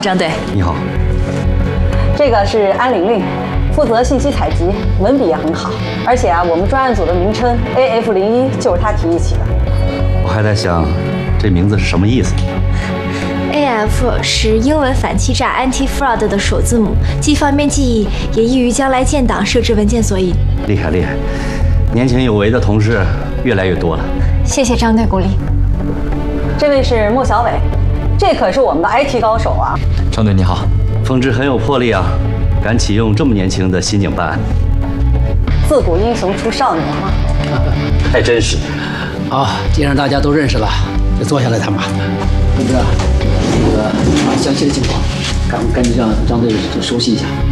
张队， 你好。 这个是安玲玲，负责信息采集，文笔也很好。而且我们专案组的名称 AF01就是她提议起的。 我还在想，这名字是什么意思？ AF 是英文反欺诈 （Anti-Fraud） 的首字母，既方便记忆，也易于将来建档设置文件索引。 厉害厉害，年轻有为的同事越来越多了。 谢谢张队鼓励。 这位是莫小伟，这可是我们的 IT 高手啊。 张队你好， 风之很有魄力啊，敢启用这么年轻的刑警办案， 自古英雄出少年嘛。 太真实。 好，既然大家都认识了，就坐下来谈吧。同志，这个详细的情况，赶紧让张队熟悉一下。